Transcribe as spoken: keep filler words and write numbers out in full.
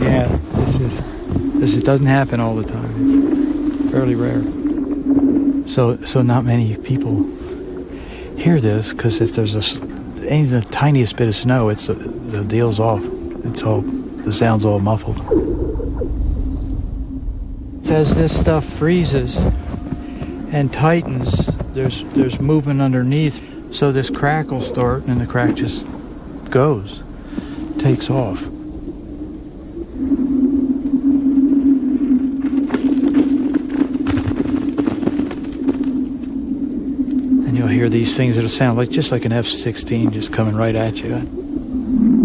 Yeah, this is this it doesn't happen all the time. It's fairly rare. So so not many people hear this, because if there's a any the tiniest bit of snow, it's uh, the deal's off. It's all the sound's all muffled. As this stuff freezes and tightens, there's there's movement underneath, so this crack will start, and the crack just goes, takes off. And you'll hear these things that'll sound like just like an F sixteen just coming right at you.